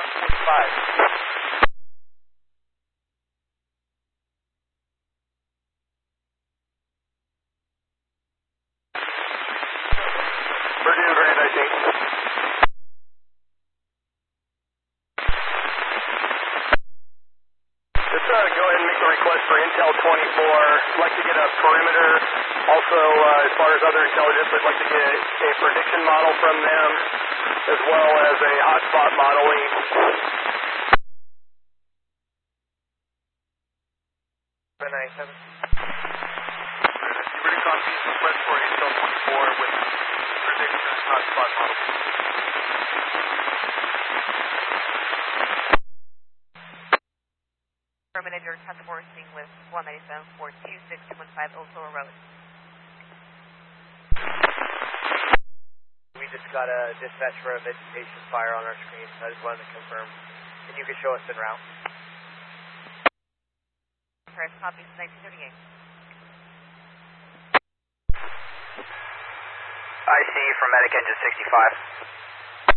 65. We're doing great, I think. Just go ahead and make a request for Intel 24. I'd like to get a perimeter. Also, as far as other intelligence, I'd like to get a prediction model from them, as well as a hotspot modeling. $9-7. You were to copy request for Intel 24 with prediction and hotspot model. Terminator task forcing with 197 for 26215 Old Road. We just got a dispatch for a vegetation fire on our screen, so I just wanted to confirm. And you can show us en route. Press copy 1938. IC from Medic Engine 65.